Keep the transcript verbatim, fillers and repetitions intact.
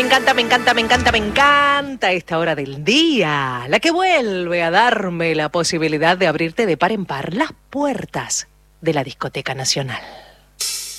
Me encanta, me encanta, me encanta, me encanta esta hora del día, la que vuelve a darme la posibilidad de abrirte de par en par las puertas de la Discoteca Nacional.